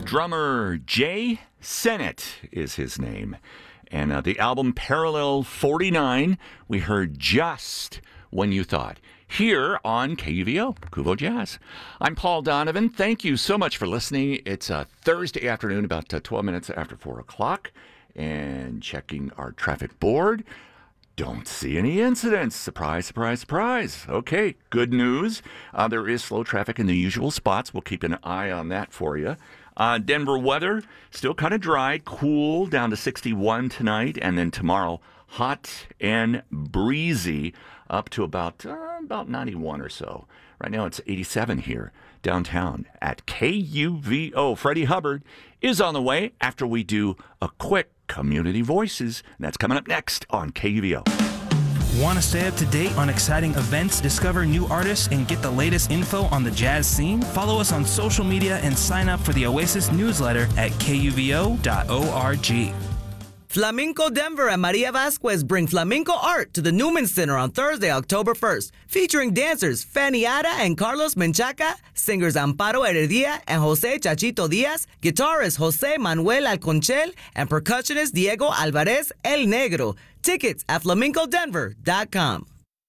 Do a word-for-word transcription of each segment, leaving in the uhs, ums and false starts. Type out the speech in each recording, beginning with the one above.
drummer Jay Sennett is his name. And uh, the album Parallel forty-nine, we heard Just When You Thought, here on K U V O, Kuvo Jazz. I'm Paul Donovan. Thank you so much for listening. It's a Thursday afternoon, about uh, twelve minutes after four o'clock, and checking our traffic board. Don't see any incidents. Surprise, surprise, surprise. Okay, good news. Uh, there is slow traffic in the usual spots. We'll keep an eye on that for you. Uh, Denver weather, still kind of dry, cool, down to sixty-one tonight, and then tomorrow, hot and breezy, up to about uh, about ninety-one or so. Right now it's eighty-seven here downtown at K U V O. Freddie Hubbard is on the way after we do a quick Community Voices. And that's coming up next on K U V O. Want to stay up to date on exciting events, discover new artists, and get the latest info on the jazz scene? Follow us on social media and sign up for the Oasis newsletter at K U V O dot org. Flamenco Denver and Maria Vasquez bring flamenco art to the Newman Center on Thursday, October first, featuring dancers Fanny Ada and Carlos Menchaca, singers Amparo Heredia and Jose Chachito Diaz, guitarist Jose Manuel Alconchel, and percussionist Diego Alvarez El Negro. Tickets at flamenco denver dot com.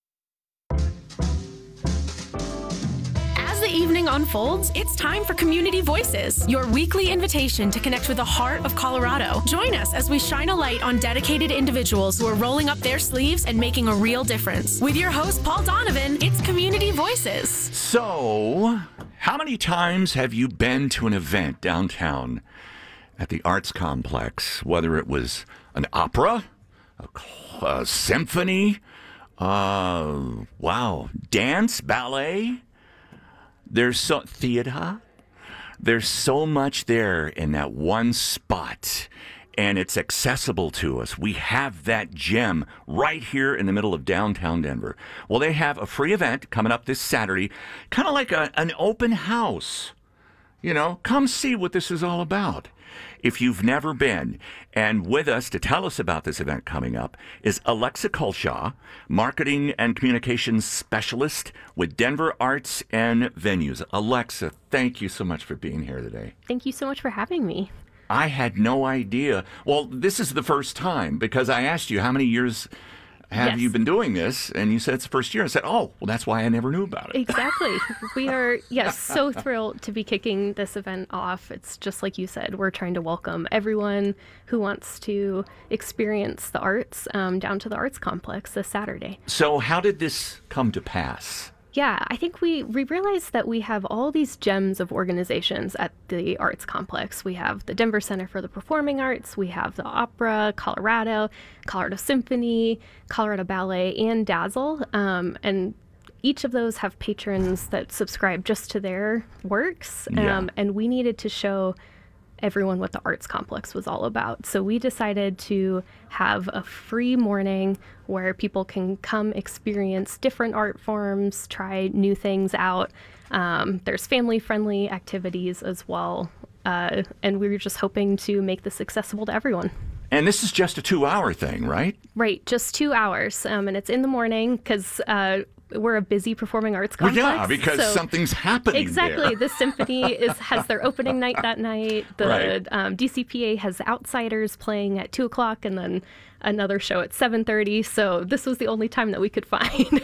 As the evening unfolds, it's time for Community Voices, your weekly invitation to connect with the heart of Colorado. Join us as we shine a light on dedicated individuals who are rolling up their sleeves and making a real difference. With your host, Paul Donovan, it's Community Voices. So, how many times have you been to an event downtown at the Arts Complex, whether it was an opera, a, a symphony, uh, wow, dance, ballet? There's so theater. There's so much there in that one spot, and it's accessible to us. We have that gem right here in the middle of downtown Denver. Well, they have a free event coming up this Saturday, kind of like a, an open house. You know, come see what this is all about. If you've never been, and with us to tell us about this event coming up is Alexa Culshaw, Marketing and Communications Specialist with Denver Arts and Venues. Alexa, thank you so much for being here today. Thank you so much for having me. I had no idea. Well, this is the first time because I asked you how many years have yes. you been doing this? And you said it's the first year. I said, oh, well, that's why I never knew about it. Exactly. We are, yes, so thrilled to be kicking this event off. It's just like you said, we're trying to welcome everyone who wants to experience the arts um, down to the Arts Complex this Saturday. So how did this come to pass? Yeah, I think we, we realized that we have all these gems of organizations at the Arts Complex. We have the Denver Center for the Performing Arts, we have the Opera, Colorado, Colorado Symphony, Colorado Ballet, and Dazzle. Um, and each of those have patrons that subscribe just to their works. Um, Yeah. And we needed to show everyone what the Arts Complex was all about. So we decided to have a free morning where people can come experience different art forms, try new things out. Um, there's family-friendly activities as well. Uh, and we were just hoping to make this accessible to everyone. And this is just a two-hour thing, right? Right, just two hours. Um, and it's in the morning because uh, we're a busy performing arts Well, complex. yeah, because so something's happening Exactly. there. The symphony is has their opening night that night. The Right. um, D C P A has Outsiders playing at two o'clock, and then another show at seven thirty. So this was the only time that we could find.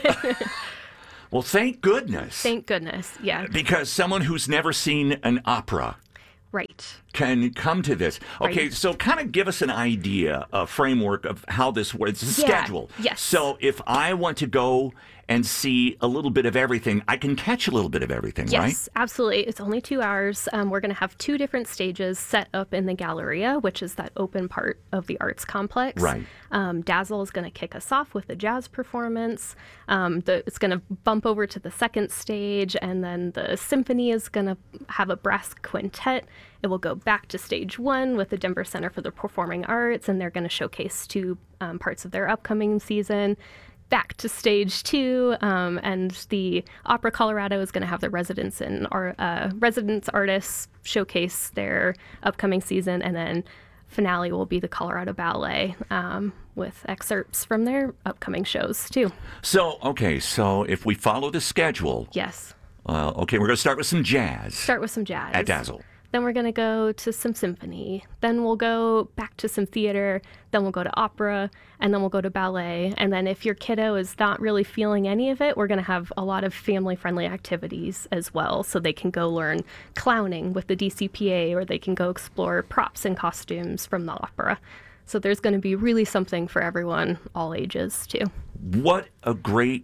Well, thank goodness. Thank goodness. Yeah. Because someone who's never seen an opera Right. can come to this. Okay, Right. so kind of give us an idea, a framework of how this works. It's a Yeah, schedule. yes. So if I want to go and see a little bit of everything, I can catch a little bit of everything, right? Yes, absolutely. It's only two hours. Um, we're going to have two different stages set up in the Galleria, which is that open part of the arts complex. Right. Um, Dazzle is going to kick us off with a jazz performance. Um, the, it's going to bump over to the second stage, and then the symphony is going to have a brass quintet. It will go back to stage one with the Denver Center for the Performing Arts, and they're going to showcase two um, parts of their upcoming season. Back to stage two, um, and the Opera Colorado is going to have the residents and our uh, residents artists showcase their upcoming season, and then finale will be the Colorado Ballet um, with excerpts from their upcoming shows too. So, okay, so if we follow the schedule, Yes. uh, okay, we're going to start with some jazz Start with some jazz. at Dazzle. Then we're going to go to some symphony. Then we'll go back to some theater. Then we'll go to opera. And then we'll go to ballet. And then if your kiddo is not really feeling any of it, we're going to have a lot of family-friendly activities as well. So they can go learn clowning with the D C P A, or they can go explore props and costumes from the opera. So there's going to be really something for everyone, all ages, too. What a great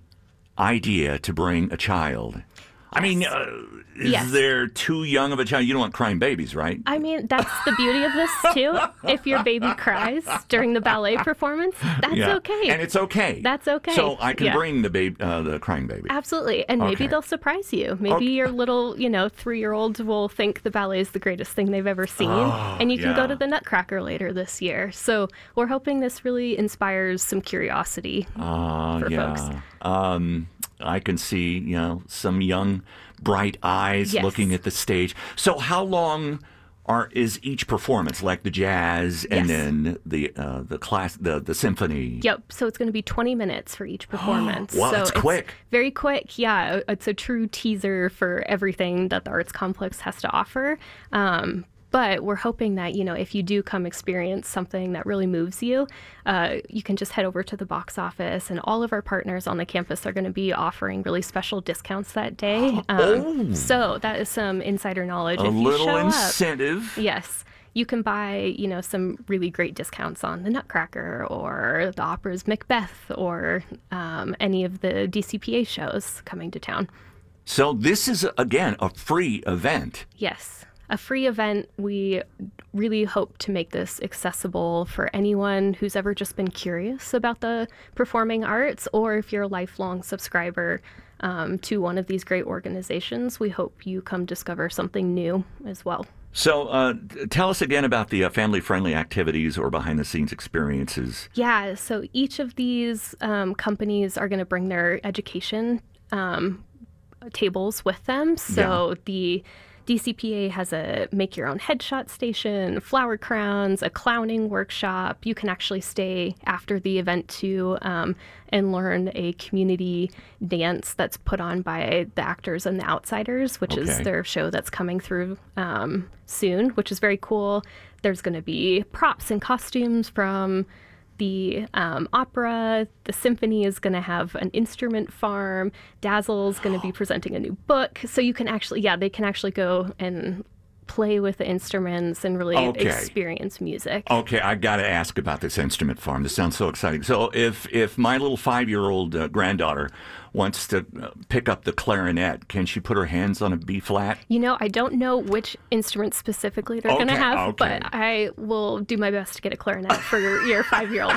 idea to bring a child. I mean, uh, is Yes. there too young of a child? You don't want crying babies, right? I mean, that's the beauty of this, too. If your baby cries during the ballet performance, that's Yeah. okay. And it's okay. That's okay. So I can Yeah. bring the baby, uh, the crying baby. Absolutely. And maybe Okay. they'll surprise you. Maybe Okay. your little, you know, three-year-old will think the ballet is the greatest thing they've ever seen. and you can yeah. go to the Nutcracker later this year. So we're hoping this really inspires some curiosity Uh, for yeah. folks. Um, I can see, you know, some young, bright eyes Yes. looking at the stage. So how long are is each performance, like the jazz and Yes. then the uh, the class, the the symphony? Yep. So it's going to be twenty minutes for each performance. Wow, so that's it's quick. Very quick. Yeah. It's a true teaser for everything that the Arts Complex has to offer. Um, but we're hoping that, you know, if you do come experience something that really moves you, uh, you can just head over to the box office, and all of our partners on the campus are going to be offering really special discounts that day. Um, Oh. So that is some insider knowledge. A if you little show up, incentive. yes, you can buy, you know, some really great discounts on the Nutcracker or the opera's Macbeth, or um, any of the D C P A shows coming to town. So this is again a free event. Yes, a free event. We really hope to make this accessible for anyone who's ever just been curious about the performing arts, or if you're a lifelong subscriber um, to one of these great organizations, we hope you come discover something new as well. So uh, t- tell us again about the uh, family-friendly activities or behind-the-scenes experiences. Yeah, so each of these um, companies are going to bring their education um, tables with them. So the D C P A has a make your own headshot station, flower crowns, a clowning workshop. You can actually stay after the event too um, and learn a community dance that's put on by the Actors and the Outsiders, which is Okay. their show that's coming through um, soon, which is very cool. There's going to be props and costumes from the um, opera. The symphony is going to have an instrument farm. Dazzle's going to be presenting a new book. So you can actually, yeah, they can actually go and play with the instruments and really Okay. experience music. Okay, I got to ask about this instrument farm. This sounds so exciting. So, if if my little five-year-old uh, granddaughter wants to uh, pick up the clarinet, can she put her hands on a B flat? You know, I don't know which instrument specifically they're going to Okay, have, okay. but I will do my best to get a clarinet for your, your five-year-old.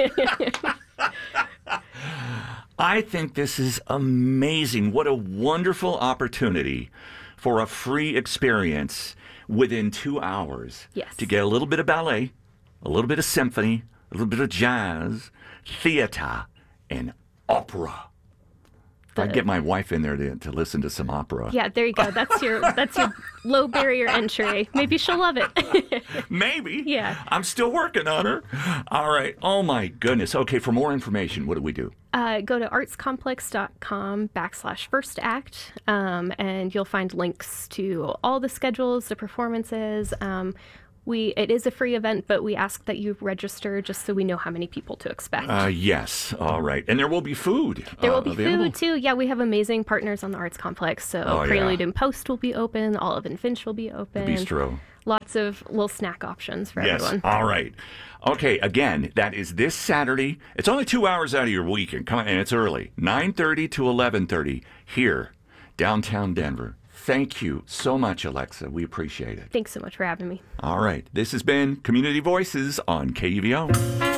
I think this is amazing. What a wonderful opportunity for a free experience within two hours. Yes. To get a little bit of ballet, a little bit of symphony, a little bit of jazz, theater, and opera. If I get my wife in there to, to listen to some opera. Yeah, there you go. That's your that's your low barrier entry. Maybe she'll love it. Maybe. Yeah. I'm still working on her. All right. Oh, my goodness. Okay, for more information, what do we do? Uh, go to artscomplex.com backslash first act, um, and you'll find links to all the schedules, the performances. Um, we it is a free event, but we ask that you register just so we know how many people to expect. Uh, yes. All right. And there will be food. There uh, will be available. food too. Yeah, we have amazing partners on the Arts Complex. So Oh, yeah. Prelude and Post will be open. Olive and Finch will be open. Bistro. Lots of little snack options for Yes. everyone. All right. Okay. Again, that is this Saturday. It's only two hours out of your weekend. Come on, and it's early. nine thirty to eleven thirty here, downtown Denver. Thank you so much, Alexa. We appreciate it. Thanks so much for having me. All right. This has been Community Voices on K U V O.